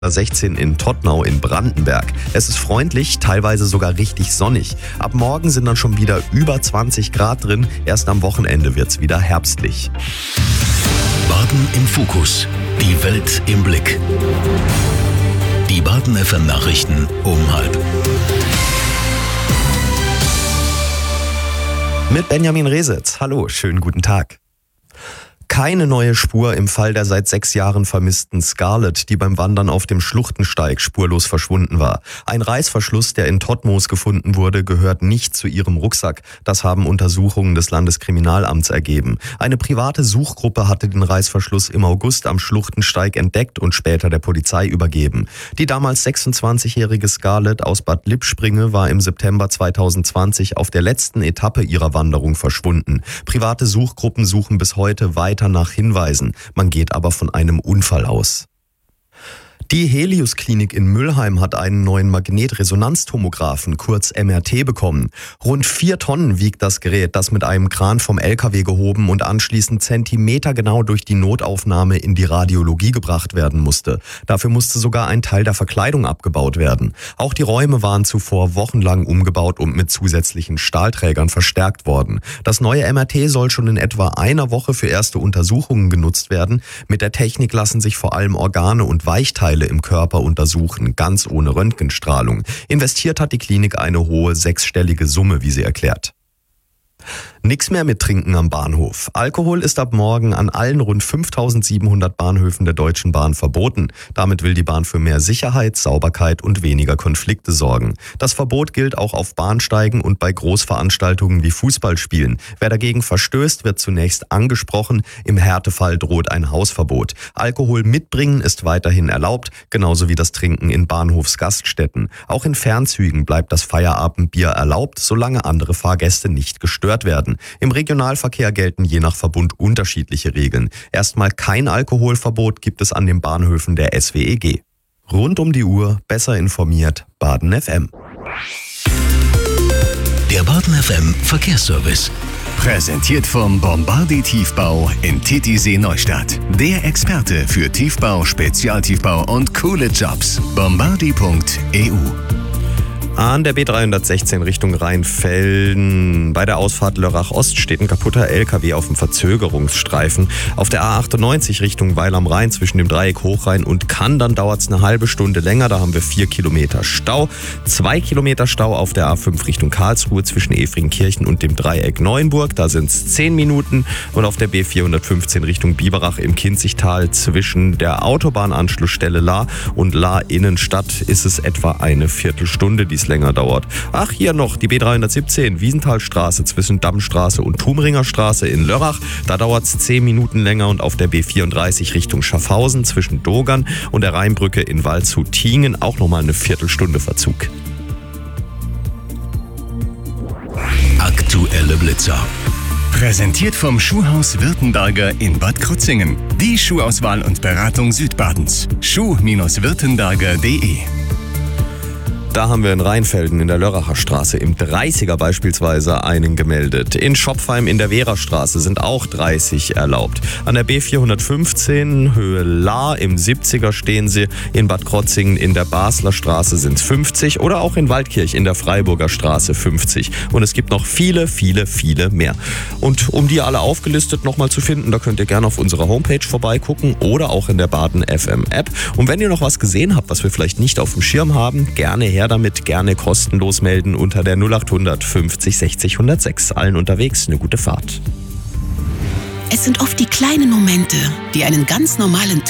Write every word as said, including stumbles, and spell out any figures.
sechzehn in Tottnau in Brandenberg. Es ist freundlich, teilweise sogar richtig sonnig. Ab morgen sind dann schon wieder über zwanzig Grad drin. Erst am Wochenende wird's wieder herbstlich. Baden im Fokus. Die Welt im Blick. Die Baden F M Nachrichten um halb. Mit Benjamin Resitz. Hallo, schönen guten Tag. Keine neue Spur im Fall der seit sechs Jahren vermissten Scarlett, die beim Wandern auf dem Schluchtensteig spurlos verschwunden war. Ein Reißverschluss, der in Todtmoos gefunden wurde, gehört nicht zu ihrem Rucksack. Das haben Untersuchungen des Landeskriminalamts ergeben. Eine private Suchgruppe hatte den Reißverschluss im August am Schluchtensteig entdeckt und später der Polizei übergeben. Die damals sechsundzwanzigjährige Scarlett aus Bad Lippspringe war im September zweitausendzwanzig auf der letzten Etappe ihrer Wanderung verschwunden. Private Suchgruppen suchen bis heute weiter nach Hinweisen. Man geht aber von einem Unfall aus. Die Helios-Klinik in Mülheim hat einen neuen Magnetresonanztomographen, kurz M R T, bekommen. Rund vier Tonnen wiegt das Gerät, das mit einem Kran vom L K W gehoben und anschließend zentimetergenau durch die Notaufnahme in die Radiologie gebracht werden musste. Dafür musste sogar ein Teil der Verkleidung abgebaut werden. Auch die Räume waren zuvor wochenlang umgebaut und mit zusätzlichen Stahlträgern verstärkt worden. Das neue M R T soll schon in etwa einer Woche für erste Untersuchungen genutzt werden. Mit der Technik lassen sich vor allem Organe und Weichteile im Körper untersuchen, ganz ohne Röntgenstrahlung. Investiert hat die Klinik eine hohe sechsstellige Summe, wie sie erklärt. Nix mehr mit Trinken am Bahnhof. Alkohol ist ab morgen an allen rund fünftausendsiebenhundert Bahnhöfen der Deutschen Bahn verboten. Damit will die Bahn für mehr Sicherheit, Sauberkeit und weniger Konflikte sorgen. Das Verbot gilt auch auf Bahnsteigen und bei Großveranstaltungen wie Fußballspielen. Wer dagegen verstößt, wird zunächst angesprochen. Im Härtefall droht ein Hausverbot. Alkohol mitbringen ist weiterhin erlaubt, genauso wie das Trinken in Bahnhofsgaststätten. Auch in Fernzügen bleibt das Feierabendbier erlaubt, solange andere Fahrgäste nicht gestört werden. Im Regionalverkehr gelten je nach Verbund unterschiedliche Regeln. Erstmal kein Alkoholverbot gibt es an den Bahnhöfen der S W E G. Rund um die Uhr, besser informiert, Baden F M. Der Baden F M Verkehrsservice. Präsentiert vom Bombardi Tiefbau in Titisee Neustadt. Der Experte für Tiefbau, Spezialtiefbau und coole Jobs. bombardi punkt e u. An der B dreihundertsechzehn Richtung Rheinfelden. Bei der Ausfahrt Lörrach Ost steht ein kaputter L K W auf dem Verzögerungsstreifen. Auf der A achtundneunzig Richtung Weil am Rhein zwischen dem Dreieck Hochrhein und Kandern dauert es eine halbe Stunde länger. Da haben wir vier Kilometer Stau. Zwei Kilometer Stau auf der A fünf Richtung Karlsruhe zwischen Efringkirchen und dem Dreieck Neuenburg. Da sind es zehn Minuten. Und auf der B vierhundertfünfzehn Richtung Biberach im Kinzigtal zwischen der Autobahnanschlussstelle Lahr und Lahr Innenstadt ist es etwa eine Viertelstunde, die länger dauert. Ach, hier noch die B dreihundertsiebzehn, Wiesenthalstraße zwischen Dammstraße und Thumringer Straße in Lörrach. Da dauert es zehn Minuten länger und auf der B vierunddreißig Richtung Schaffhausen zwischen Dogern und der Rheinbrücke in Waldshut-Tiengen auch nochmal eine Viertelstunde Verzug. Aktuelle Blitzer. Präsentiert vom Schuhhaus Württemberger in Bad Krozingen. Die Schuhauswahl und Beratung Südbadens. schuh Württemberger punkt de. Da haben wir in Rheinfelden in der Lörracher Straße im dreißiger beispielsweise einen gemeldet. In Schopfheim in der Wehrerstraße sind auch dreißig erlaubt. An der B vierhundertfünfzehn Höhe Lahr im siebziger stehen sie. In Bad Krotzingen in der Basler Straße sind es fünfzig oder auch in Waldkirch in der Freiburger Straße fünfzig. Und es gibt noch viele, viele, viele mehr. Und um die alle aufgelistet nochmal zu finden, da könnt ihr gerne auf unserer Homepage vorbeigucken oder auch in der Baden F M App. Und wenn ihr noch was gesehen habt, was wir vielleicht nicht auf dem Schirm haben, gerne her damit, gerne kostenlos melden unter der null achthundert fünfzig sechzig hundertsechs. Allen unterwegs eine gute Fahrt. Es sind oft die kleinen Momente, die einen ganz normalen Tag